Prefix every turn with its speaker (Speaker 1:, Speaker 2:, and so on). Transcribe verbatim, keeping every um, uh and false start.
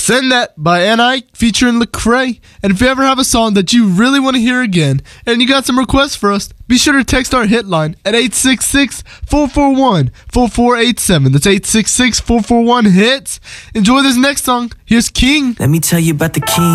Speaker 1: Send That by N I featuring Lecrae. And if you ever have a song that you really want to hear again and you got some requests for us, be sure to text our hit line at eight six six, four four one, four four eight seven. That's eight six six, four four one, HITS. Enjoy this next song. Here's King.
Speaker 2: Let me tell you about the King.